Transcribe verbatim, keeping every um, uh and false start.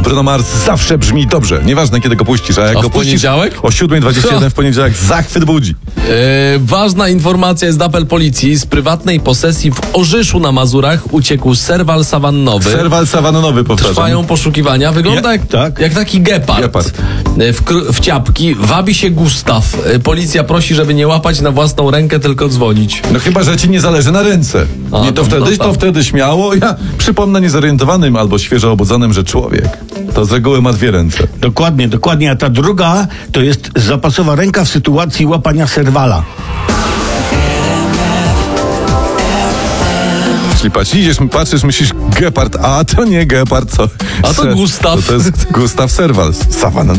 Bruno Mars zawsze brzmi dobrze. Nieważne, kiedy go puścisz, a jak A go w puścisz poniedziałek? o siódma dwadzieścia jeden w poniedziałek, zachwyt budzi. E, ważna informacja jest apel policji. Z prywatnej posesji w Orzyszu na Mazurach uciekł serwal sawannowy. Serwal sawannowy, powtarzam. Trwają poszukiwania. Wygląda Ja- jak, tak. jak taki gepard. Gepard. E, W, kr- w ciapki wabi się Gustaw. E, Policja prosi, żeby nie łapać na własną rękę, tylko dzwonić. No chyba, że ci nie zależy na ręce. A, nie, to, to- wtedy, to to tak. wtedy śmiało. Ja przypomnę niezorientowanym albo świeżo obudzonym, że człowiek to z reguły ma dwie ręce. Dokładnie, dokładnie. A ta druga to jest zapasowa ręka w sytuacji łapania serwala. Czyli patrz, idziesz, patrzysz, myślisz gepard, a to nie gepard, co? A to Gustaw. To, to jest Gustaw Serwal, sawannowy.